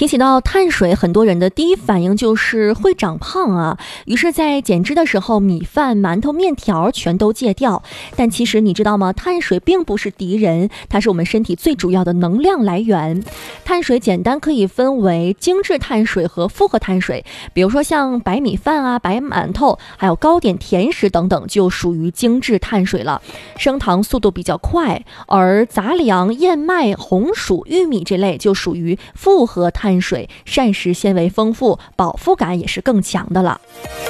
提起到碳水，很多人的第一反应就是会长胖啊。于是在减脂的时候，米饭、馒头、面条全都戒掉。但其实你知道吗？碳水并不是敌人，它是我们身体最主要的能量来源。碳水简单可以分为精致碳水和复合碳水，比如说像白米饭啊、白馒头，还有糕点、甜食等等，就属于精致碳水了，升糖速度比较快。而杂粮、燕麦、红薯、玉米这类就属于复合碳水，膳食纤维丰富，饱腹感也是更强的了。